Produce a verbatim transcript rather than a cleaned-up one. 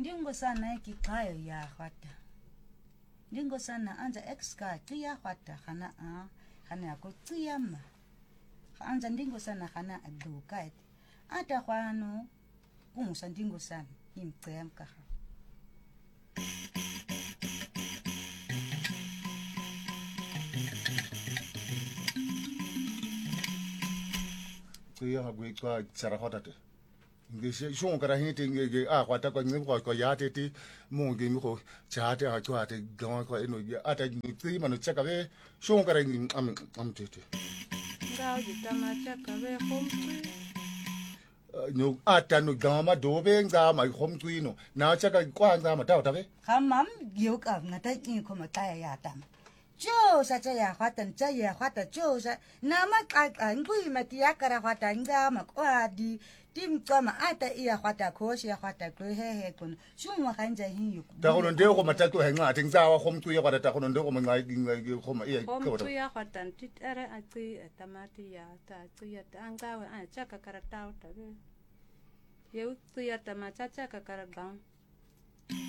Ndingo sana kikayo ya khwata. Ndingo sana anja exka tia khwata khana a khana ko tsiyama. Anja ndingo sana khana aduka. Ata khwano kumusa ndingo sana imcemka. Tia ngwe kwa tsara khwata. Ngisho shon kara hiti nge a kwata kwa ngi kwa kwa yate ti mungi mi ko chate a kwa te gawa kwa eno ata ngi manu chaka be shon kara ngi am am tete ngao jitama chaka be khomtwi no ata no gama do be nga ma khomtwi no na chaka kwa nga ma ta ta be Khamam yoka ngata ni ko mataya ya tam. Jo sa cha ya khwata cha ya khwata jo sa na ma ka ngui matia kara khwata nga ma kwa di tim kama ata iya khwata khoshi ya khwata ko he he kun shumwa kanja hin yu ta ko ndo ko mata ko henga ting za wa khomtwi ya kwa ta ko ndo ko ma ngai ko ma iya ko khomtwi ya khwata tit ara atsi tamati ya ta tsi ya anga wa a chaka karatau ta be yeu tsi ya tamata chaka karabang